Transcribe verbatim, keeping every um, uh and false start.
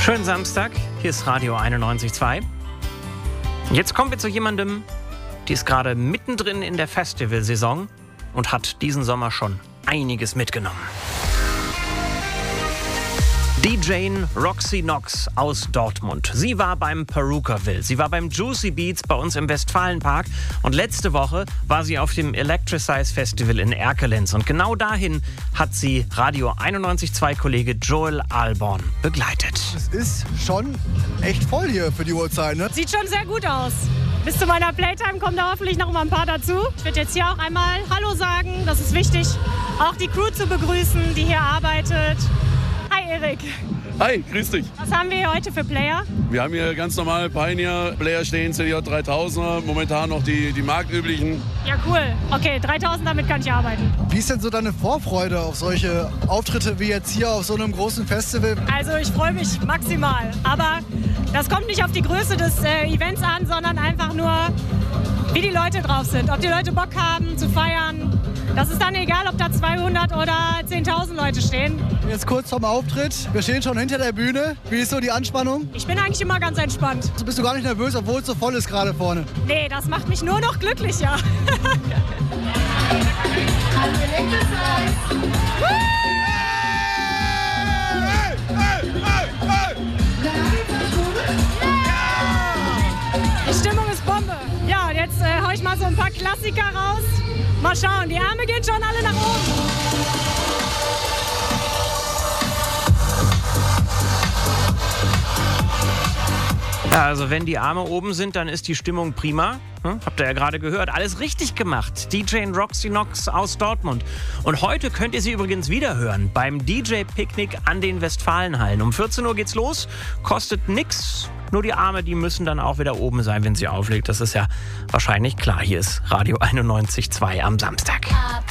Schönen Samstag, hier ist Radio einundneunzig Komma zwei. Jetzt kommen wir zu jemandem, die ist gerade mittendrin in der Festivalsaison und hat diesen Sommer schon einiges mitgenommen. D J Roxy Knox aus Dortmund. Sie war beim Perukaville, sie war beim Juicy Beats bei uns im Westfalenpark und letzte Woche war sie auf dem Electricize Festival in Erkelenz. Und genau dahin hat sie Radio einundneunzig Komma zwei Kollege Joel Alborn begleitet. Es ist schon echt voll hier für die Uhrzeit, ne? Sieht schon sehr gut aus. Bis zu meiner Playtime kommen da hoffentlich noch mal ein paar dazu. Ich würde jetzt hier auch einmal Hallo sagen, das ist wichtig. Auch die Crew zu begrüßen, die hier arbeitet. Hi Erik. Hi, grüß dich. Was haben wir hier heute für Player? Wir haben hier ganz normal Pioneer-Player stehen, C D J dreitausender, momentan noch die, die marktüblichen. Ja, cool. Okay, dreitausend, damit kann ich arbeiten. Wie ist denn so deine Vorfreude auf solche Auftritte wie jetzt hier auf so einem großen Festival? Also ich freue mich maximal, aber das kommt nicht auf die Größe des äh, Events an, sondern einfach nur, wie die Leute drauf sind. Ob die Leute Bock haben zu feiern. Das ist dann egal, ob da zweihundert oder zehntausend Leute stehen. Jetzt kurz vorm Auftritt. Wir stehen schon hinter der Bühne. Wie ist so die Anspannung? Ich bin eigentlich immer ganz entspannt. Also bist du gar nicht nervös, obwohl es so voll ist gerade vorne? Nee, das macht mich nur noch glücklicher. Die Stimmung ist Bombe. Ja, und jetzt äh, hau ich mal so ein paar Klassiker raus. Mal schauen, die Arme gehen schon alle nach oben. Ja, also wenn die Arme oben sind, dann ist die Stimmung prima. Hm? Habt ihr ja gerade gehört. Alles richtig gemacht. D J Roxy Knox aus Dortmund. Und heute könnt ihr sie übrigens wieder hören beim D J-Picknick an den Westfalenhallen. Um vierzehn Uhr geht's los. Kostet nix. Nur die Arme, die müssen dann auch wieder oben sein, wenn sie auflegt. Das ist ja wahrscheinlich klar. Hier ist Radio einundneunzig Komma zwei am Samstag.